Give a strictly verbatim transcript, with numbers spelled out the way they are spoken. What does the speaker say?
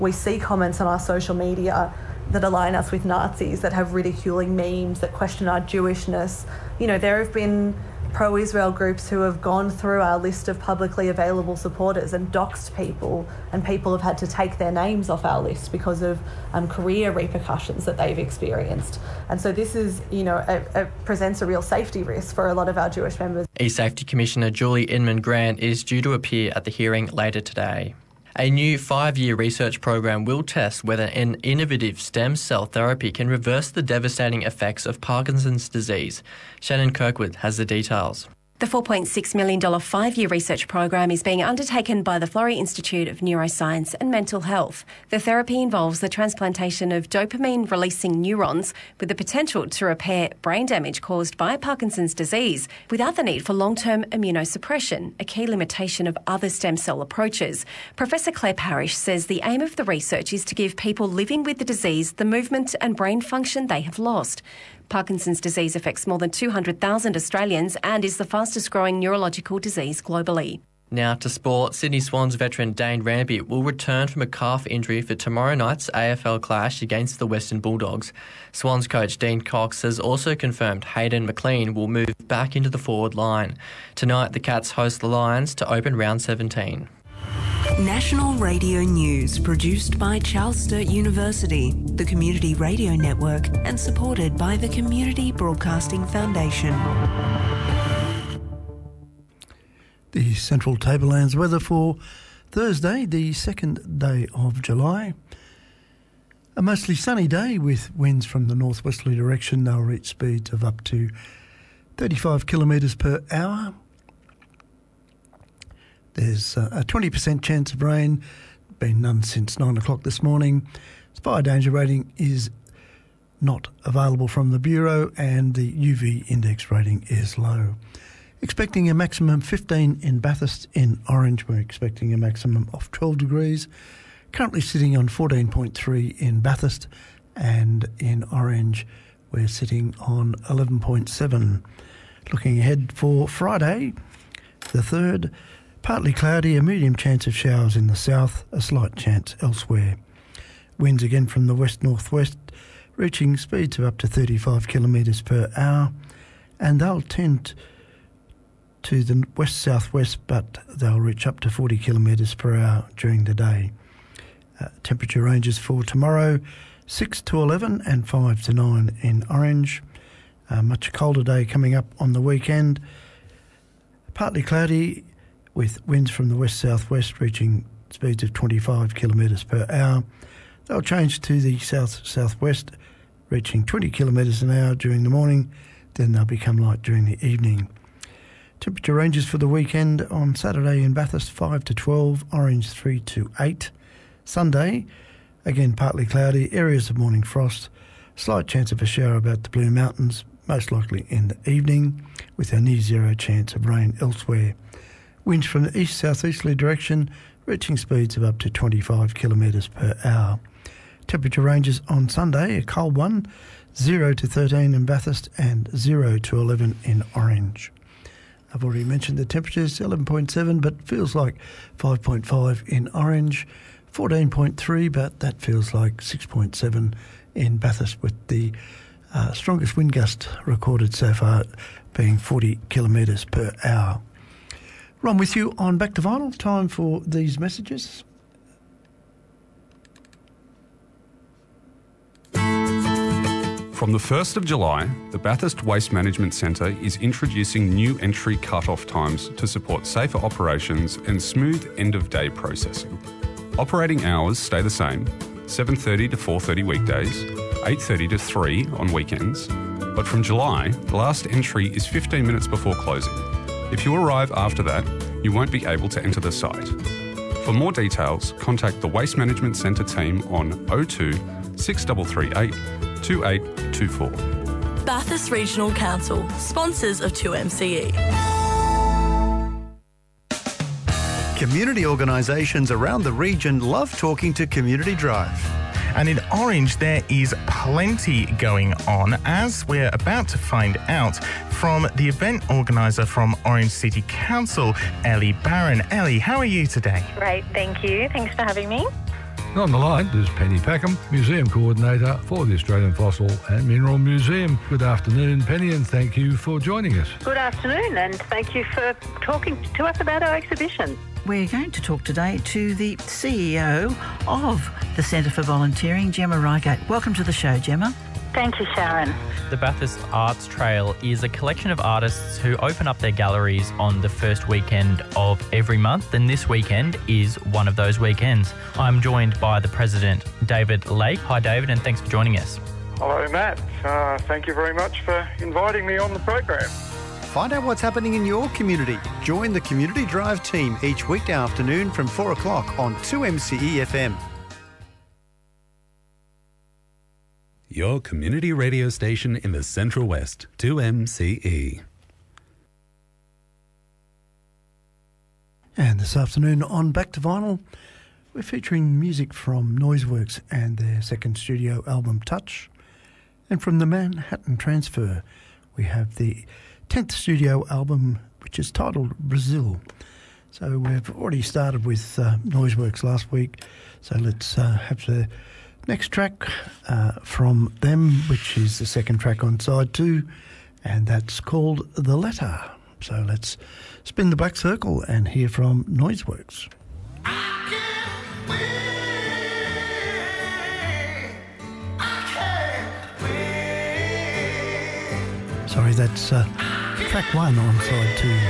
We see comments on our social media that align us with Nazis, that have ridiculing memes, that question our Jewishness. You know, there have been pro-Israel groups who have gone through our list of publicly available supporters and doxed people, and people have had to take their names off our list because of um, career repercussions that they've experienced. And so this is, you know, a, a presents a real safety risk for a lot of our Jewish members. E-Safety Commissioner Julie Inman-Grant is due to appear at the hearing later today. A new five-year research program will test whether an innovative stem cell therapy can reverse the devastating effects of Parkinson's disease. Shannon Kirkwood has the details. The four point six million dollars five-year research program is being undertaken by the Florey Institute of Neuroscience and Mental Health. The therapy involves the transplantation of dopamine-releasing neurons with the potential to repair brain damage caused by Parkinson's disease without the need for long-term immunosuppression, a key limitation of other stem cell approaches. Professor Claire Parrish says the aim of the research is to give people living with the disease the movement and brain function they have lost. Parkinson's disease affects more than two hundred thousand Australians and is the fastest growing neurological disease globally. Now to sport. Sydney Swans veteran Dane Rampe will return from a calf injury for tomorrow night's A F L clash against the Western Bulldogs. Swans coach Dean Cox has also confirmed Hayden McLean will move back into the forward line. Tonight the Cats host the Lions to open round seventeen. National Radio News, produced by Charles Sturt University, the Community Radio Network, and supported by the Community Broadcasting Foundation. The Central Tablelands weather for Thursday, the second day of July. A mostly sunny day with winds from the northwesterly direction. They'll reach speeds of up to thirty-five kilometres per hour. There's a twenty percent chance of rain, been none since nine o'clock this morning. Fire danger rating is not available from the Bureau, and the U V index rating is low. Expecting a maximum fifteen in Bathurst. In Orange, we're expecting a maximum of twelve degrees. Currently sitting on fourteen point three in Bathurst, and in Orange we're sitting on eleven point seven. Looking ahead for Friday, the third, partly cloudy, a medium chance of showers in the south, a slight chance elsewhere. Winds again from the west-northwest, reaching speeds of up to thirty-five kilometres per hour, and they'll tend to the west-southwest, but they'll reach up to forty kilometres per hour during the day. Uh, temperature ranges for tomorrow, six to eleven and five to nine in Orange. A much colder day coming up on the weekend. Partly cloudy, with winds from the west-southwest reaching speeds of twenty-five kilometres per hour. They'll change to the south-southwest, reaching twenty kilometres an hour during the morning, then they'll become light during the evening. Temperature ranges for the weekend on Saturday in Bathurst, five to twelve, Orange three to eight. Sunday, again partly cloudy, areas of morning frost, slight chance of a shower about the Blue Mountains, most likely in the evening, with a near-zero chance of rain elsewhere. Winds from the east-southeasterly direction, reaching speeds of up to twenty-five kilometres per hour. Temperature ranges on Sunday, a cold one, zero to thirteen in Bathurst and zero to eleven in Orange. I've already mentioned the temperatures, eleven point seven, but feels like five point five in Orange, fourteen point three, but that feels like six point seven in Bathurst, with the uh, strongest wind gust recorded so far being forty kilometres per hour. Ron with you on Back to Vinyl. Time for these messages. From the first of July, the Bathurst Waste Management Centre is introducing new entry cut-off times to support safer operations and smooth end-of-day processing. Operating hours stay the same, seven thirty to four thirty weekdays, eight thirty to three on weekends, but from July, the last entry is fifteen minutes before closing. If you arrive after that, you won't be able to enter the site. For more details, contact the Waste Management Centre team on oh two, six three three eight, two eight two four. Bathurst Regional Council, sponsors of two M C E. Community organisations around the region love talking to Community Drive. And in Orange, there is plenty going on, as we're about to find out from the event organiser from Orange City Council, Ellie Barron. Ellie, how are you today? Great, thank you. Thanks for having me. And on the line is Penny Packham, Museum Coordinator for the Australian Fossil and Mineral Museum. Good afternoon, Penny, and thank you for joining us. Good afternoon, and thank you for talking to us about our exhibition. We're going to talk today to the C E O of the Centre for Volunteering, Gemma Reigate. Welcome to the show, Gemma. Thank you, Sharon. The Bathurst Arts Trail is a collection of artists who open up their galleries on the first weekend of every month, and this weekend is one of those weekends. I'm joined by the president, David Lake. Hi, David, and thanks for joining us. Hello, Matt. Uh, thank you very much for inviting me on the program. Find out what's happening in your community. Join the Community Drive team each weekday afternoon from four o'clock on two M C E F M. Your community radio station in the Central West, two M C E. And this afternoon on Back to Vinyl, we're featuring music from Noiseworks and their second studio album, Touch. And from the Manhattan Transfer, we have the tenth studio album, which is titled Brazil. So we've already started with uh, Noiseworks last week, so let's uh, have the next track uh, from them, which is the second track on side two, and that's called The Letter. So let's spin the black circle and hear from Noiseworks. Sorry, that's uh, track one on side two.